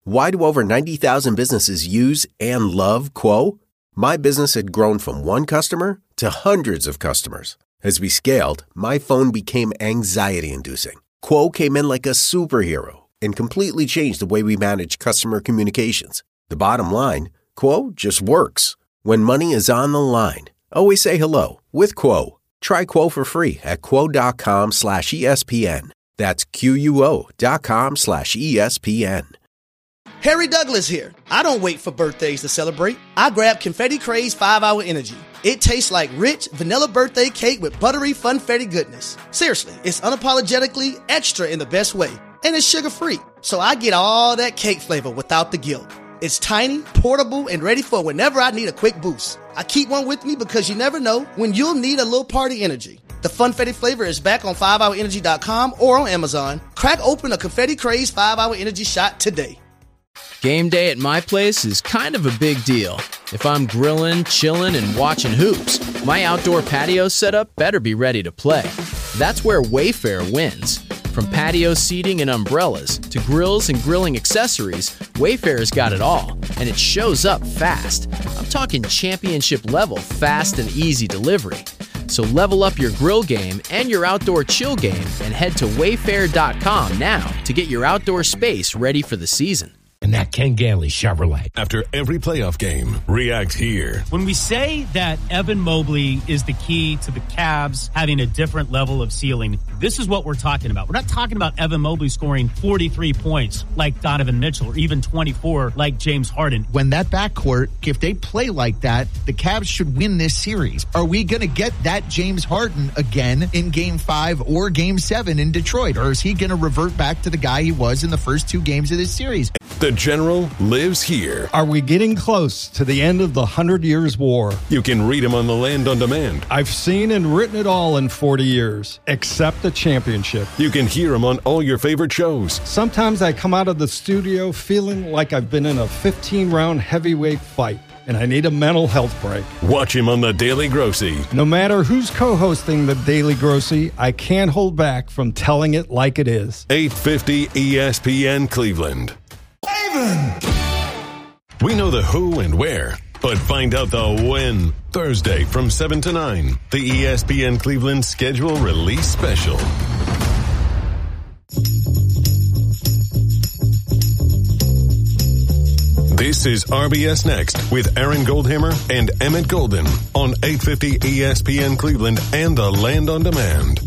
Why do over 90,000 businesses use and love Quo? My business had grown from one customer to hundreds of customers. As we scaled, my phone became anxiety-inducing. Quo came in like a superhero and completely changed the way we manage customer communications. The bottom line, Quo just works. When money is on the line, always say hello with Quo. Try Quo for free at quo.com/ESPN. That's QUO.com/ESPN. Harry Douglas here. I don't wait for birthdays to celebrate. I grab Confetti Craze 5-Hour Energy. It tastes like rich vanilla birthday cake with buttery funfetti goodness. Seriously, it's unapologetically extra in the best way. And it's sugar-free, so I get all that cake flavor without the guilt. It's tiny, portable, and ready for whenever I need a quick boost. I keep one with me because you never know when you'll need a little party energy. The Funfetti flavor is back on 5hourenergy.com or on Amazon. Crack open a Confetti Craze 5-Hour Energy shot today. Game day at my place is kind of a big deal. If I'm grilling, chilling, and watching hoops, my outdoor patio setup better be ready to play. That's where Wayfair wins. From patio seating and umbrellas to grills and grilling accessories, Wayfair's got it all, and it shows up fast. I'm talking championship level fast and easy delivery. So level up your grill game and your outdoor chill game and head to wayfair.com now to get your outdoor space ready for the season. And that Ken Ganley Chevrolet. After every playoff game, react here. When we say that Evan Mobley is the key to the Cavs having a different level of ceiling, this is what we're talking about. We're not talking about Evan Mobley scoring 43 points like Donovan Mitchell or even 24 like James Harden. When that backcourt, if they play like that, the Cavs should win this series. Are we going to get that James Harden again in Game 5 or Game 7 in Detroit? Or is he going to revert back to the guy he was in the first two games of this series? The General lives here. Are we getting close to the end of the 100 Years' War? You can read him on The Land on Demand. I've seen and written it all in 40 years, except the championship. You can hear him on all your favorite shows. Sometimes I come out of the studio feeling like I've been in a 15-round heavyweight fight, and I need a mental health break. Watch him on The Daily Grossy. No matter who's co-hosting The Daily Grossy, I can't hold back from telling it like it is. 850 ESPN Cleveland. We know the who and where, but find out the when. Thursday from 7 to 9, the ESPN Cleveland Schedule Release Special. This is RBS Next with Aaron Goldhammer and Emmett Golden on 850 ESPN Cleveland and The Land on Demand.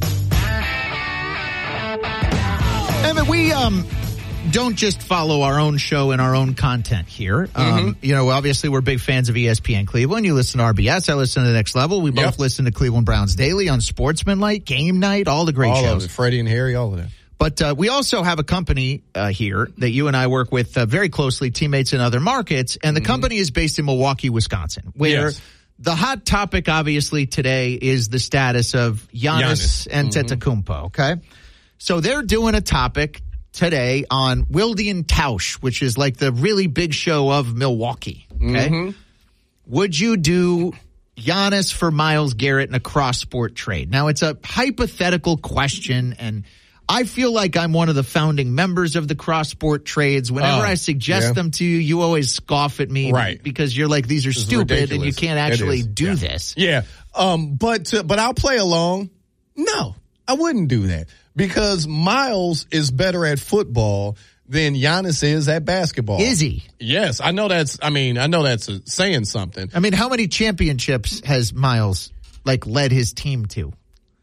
Emmett, we don't just follow our own show and our own content here. You know, obviously we're big fans of ESPN Cleveland. You listen to RBS. I listen to The Next Level. We both listen to Cleveland Browns Daily on Sportsmanlike, Game Night, all the great shows. All of it. Freddie and Harry, all of that. But we also have a company here that you and I work with very closely, teammates in other markets. And the company is based in Milwaukee, Wisconsin, where the hot topic, obviously, today is the status of Giannis Antetokounmpo, okay? So they're doing a topic today on Wilde & Tausch, which is like the really big show of Milwaukee. Okay. Would you do Giannis for Myles Garrett in a cross-sport trade? Now, it's a hypothetical question, and I feel like I'm one of the founding members of the cross-sport trades. Whenever I suggest them to you, you always scoff at me because you're like, these are stupid ridiculous. And you can't actually do this. Yeah. But I'll play along. No, I wouldn't do that. Because Miles is better at football than Giannis is at basketball. Is he? Yes, I know that's saying something. I mean, how many championships has Miles led his team to?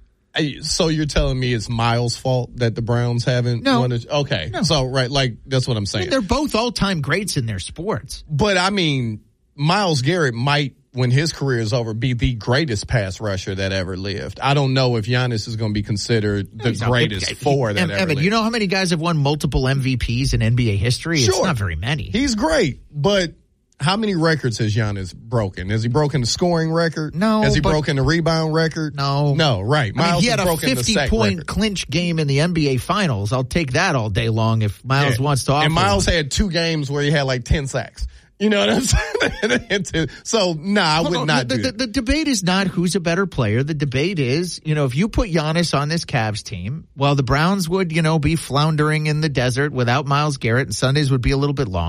So you're telling me it's Miles' fault that the Browns haven't won it? Okay. No. So that's what I'm saying. I mean, they're both all-time greats in their sports. But I mean, Myles Garrett might, when his career is over, be the greatest pass rusher that ever lived. I don't know if Giannis is going to be considered the greatest four that ever lived. You know how many guys have won multiple MVPs in NBA history? Sure. It's not very many. He's great, but how many records has Giannis broken? Has he broken the scoring record? No. Has he broken the rebound record? No. No, right. Miles he had a 50-point clinch game in the NBA Finals. I'll take that all day long if Miles wants to offer. And Miles had 2 games where he had 10 sacks. You know what I'm saying? So, I would not do that. The debate is not who's a better player. The debate is, if you put Giannis on this Cavs team, well, the Browns would, be floundering in the desert without Myles Garrett, and Sundays would be a little bit long.